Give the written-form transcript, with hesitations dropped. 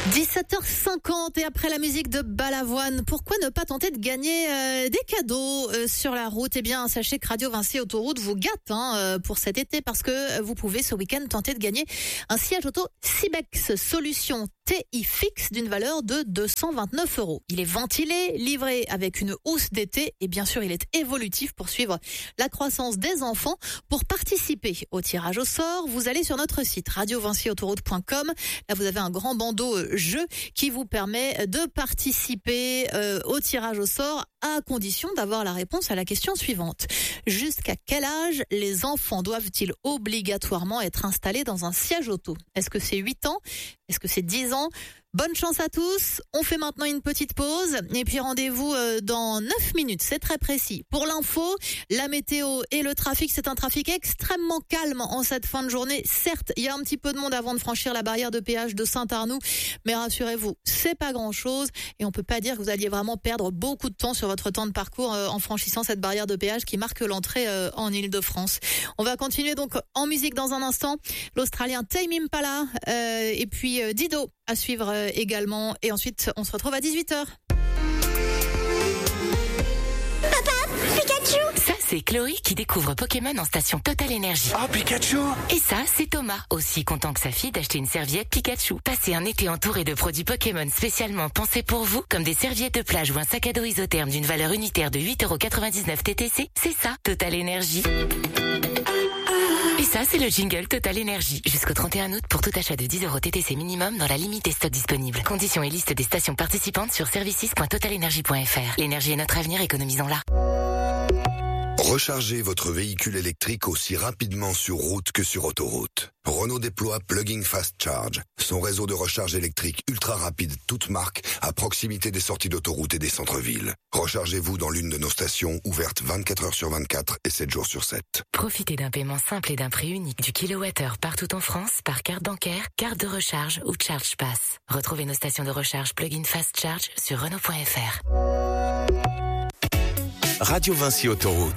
17h50 et après la musique de Balavoine, pourquoi ne pas tenter de gagner des cadeaux sur la route? Eh bien, sachez que Radio Vinci Autoroute vous gâte pour cet été parce que vous pouvez ce week-end tenter de gagner un siège auto Cibex Solution TI fixe d'une valeur de 229 €. Il est ventilé, livré avec une housse d'été et bien sûr il est évolutif pour suivre la croissance des enfants. Pour participer au tirage au sort, vous allez sur notre site radiovinciautoroute.com. Là vous avez un grand bandeau jeu qui vous permet de participer au tirage au sort à condition d'avoir la réponse à la question suivante. Jusqu'à quel âge les enfants doivent-ils obligatoirement être installés dans un siège auto? Est-ce que c'est 8 ans? Est-ce que c'est 10 ans? Bonne chance à tous. On fait maintenant une petite pause et puis rendez-vous dans 9 minutes. C'est très précis. Pour l'info, la météo et le trafic, c'est un trafic extrêmement calme en cette fin de journée. Certes, il y a un petit peu de monde avant de franchir la barrière de péage de Saint-Arnoux, mais rassurez-vous, c'est pas grand-chose et on peut pas dire que vous alliez vraiment perdre beaucoup de temps sur votre temps de parcours en franchissant cette barrière de péage qui marque l'entrée en Île-de-France. On va continuer donc en musique dans un instant. L'Australien Tame Impala et puis Dido à suivre également. Et ensuite, on se retrouve à 18h. Papa, Pikachu! Ça, c'est Chloé qui découvre Pokémon en station Total Énergie. Oh, Pikachu! Et ça, c'est Thomas, aussi content que sa fille d'acheter une serviette Pikachu. Passez un été entouré de produits Pokémon spécialement pensés pour vous, comme des serviettes de plage ou un sac à dos isotherme d'une valeur unitaire de 8,99 € TTC. C'est ça, Total Énergie. Et ça, c'est le jingle Total Énergie. Jusqu'au 31 août pour tout achat de 10 € TTC minimum dans la limite des stocks disponibles. Conditions et liste des stations participantes sur services.totalenergie.fr. L'énergie est notre avenir, économisons-la. Rechargez votre véhicule électrique aussi rapidement sur route que sur autoroute. Renault déploie Plug-in Fast Charge, son réseau de recharge électrique ultra rapide toute marque à proximité des sorties d'autoroute et des centres-villes. Rechargez-vous dans l'une de nos stations ouvertes 24 h sur 24 et 7 jours sur 7. Profitez d'un paiement simple et d'un prix unique du kilowattheure partout en France par carte bancaire, carte de recharge ou Charge Pass. Retrouvez nos stations de recharge Plug-in Fast Charge sur Renault.fr. Radio Vinci Autoroute.